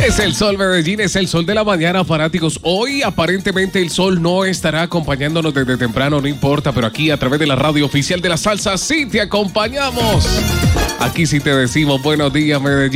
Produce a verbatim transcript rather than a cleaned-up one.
Es el sol, Medellín, es el sol de la mañana, fanáticos. Hoy aparentemente el sol no estará acompañándonos desde temprano, no importa, pero aquí a través de la radio oficial de la salsa sí te acompañamos. Aquí sí te decimos buenos días, Medellín.